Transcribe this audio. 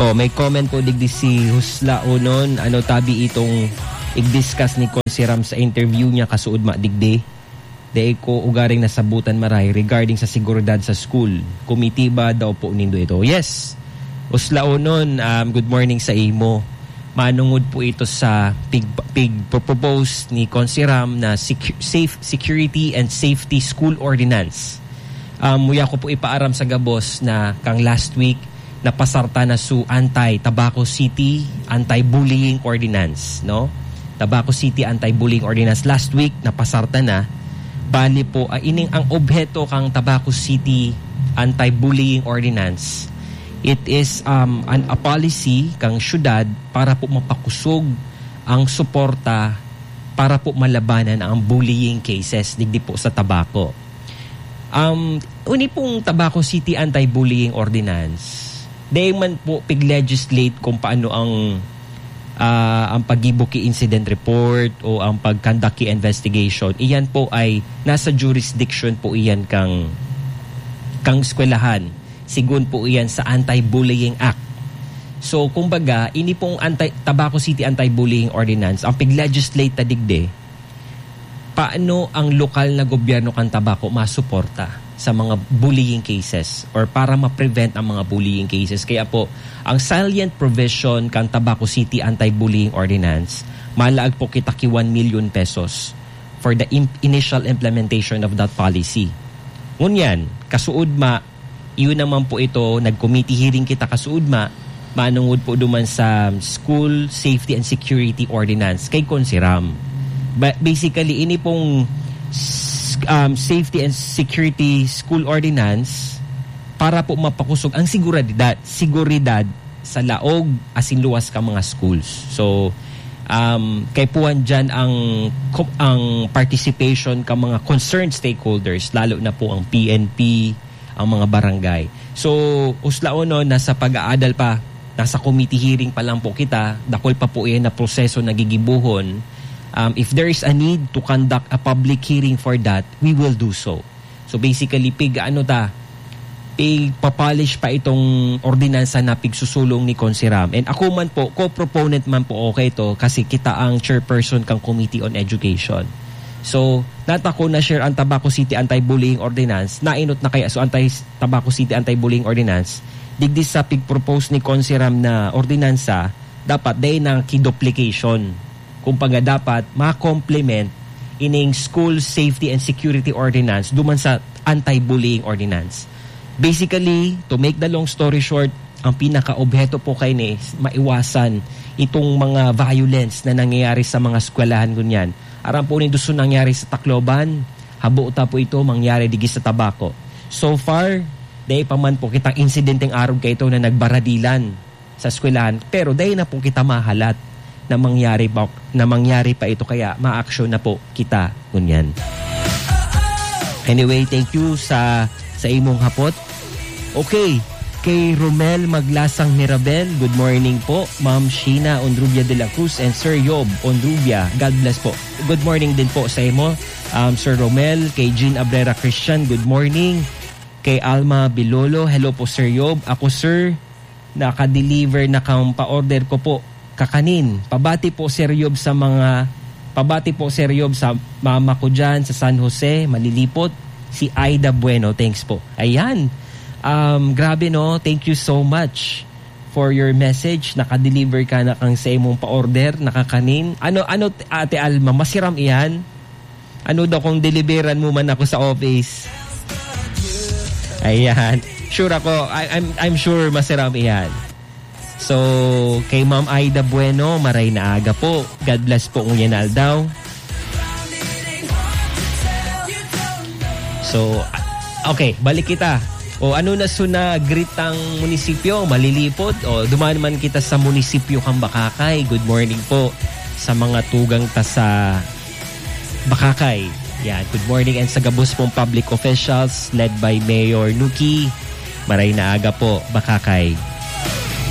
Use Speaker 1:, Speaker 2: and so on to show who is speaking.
Speaker 1: May comment po digdi si Husla Onon. Tabi itong i-discuss ni Consiram sa interview niya kasuod digdi. Dahil ko ugaring nasabutan maray regarding sa seguridad sa school. Komitiba daw po nindo ito. Yes, Husla Onon, good morning sa imo. Manungod po ito sa propose ni Consiram na safe security and safety school ordinance. Muya ko po ipaaram sa gabos na kang last week napasarta na su Anti-Tobacco City Anti-Bullying Ordinance, no? Tobacco City Anti-Bullying Ordinance last week napasarta na. Bali po ining ang obheto kang Tobacco City Anti-Bullying Ordinance. It is a policy kang syudad para po mapakusog ang suporta para po malabanan ang bullying cases digdi po sa tabako. Uni pong Tobacco City Anti-Bullying Ordinance. Dahil man po pig-legislate kung paano ang pag-ibuki incident report o ang pag-conduct investigation. Iyan po ay nasa jurisdiction po iyan kang eskwelahan. Sigun po iyan sa Anti-Bullying Act. So kumbaga, ini pong Tobacco City Anti-Bullying Ordinance, ang pig-legislate na digde, paano ang lokal na gobyerno kang tabako masuporta sa mga bullying cases or para ma-prevent ang mga bullying cases. Kaya po, ang salient provision kang Tobacco City Anti-Bullying Ordinance, malaag po kitaki 1 million pesos for the initial implementation of that policy. Ngunyan, kasuod iyon naman po ito, nag-committee hearing kita kasuod manungod po duman sa School Safety and Security Ordinance kay Consiram. Basically, ini pong Safety and Security School Ordinance para po mapakusog ang seguridad sa laog asin luwas ka mga schools. So kay puwan dyan ang participation ka mga concerned stakeholders, lalo na po ang PNP, ang mga barangay. So uslaon nasa pag-aadal pa, nasa committee hearing pa lang po kita, dakol pa po yan na proseso nagigibuhon. If there is a need to conduct a public hearing for that, we will do so. So basically, papolish pa itong ordinansa na pigsusulong ni Consiram. And ako man po, co-proponent man po okay to kasi kita ang chairperson kang Committee on Education. So, natako na share ang Tobacco City Anti-Bullying Ordinance. Nainot na kaya so Tobacco City Anti-Bullying Ordinance. Digdi sa pig-propose ni Consiram na ordinansa, dapat day ng kiduplication. Kumbaga dapat ma-complement ining School Safety and Security Ordinance duman sa Anti-Bullying Ordinance. Basically, to make the long story short, ang pinaka-obheto po kay ni maiwasan itong mga violence na nangyayari sa mga eskwelahan gunyan. Aram po nito nangyari sa Tacloban, habuta po ito mangyari digi sa Tabaco. So far, dahil pa man po kitang insidenteng araw kayo ito na nagbaradilan sa eskwelahan, pero dahil na po kita mahalat na mangyari pa ito kaya ma-action na po kita kunyan. Anyway, thank you sa imong hapot. Okay, kay Romel Maglasang Mirabel, good morning po. Ma'am Sheena Ondrubia de la Cruz and Sir Yob Ondrubia, God bless po. Good morning din po sa imo, Sir Romel. Kay Jean Abrera Christian, good morning. Kay Alma Bilolo, hello po Sir Yob. Ako sir, naka-deliver na kang pa-order ko po kakanin. Pabati po Sir Yob sa mama ko dyan sa San Jose, Malilipot, si Aida Bueno. Thanks po. Ayan. Grabe no. Thank you so much for your message. Naka-deliver ka na kang sa imong pa-order, nakakanin. Ano Ate Alma, masiram iyan? Ano daw kung deliveran mo man ako sa office? Ayan. Sure ako. I'm sure masiram iyan. So, kay Ma'am Aida Bueno, maray na aga po. God bless po kung yan daw. So, okay, balik kita. O ano na suna gritang munisipyo, Malilipot? O dumaan man kita sa munisipyo kang Bakakay. Good morning po sa mga tugang ta sa Bakakay. Yan, good morning and sa gabos pong public officials led by Mayor Nuki. Maray na aga po, Bakakay.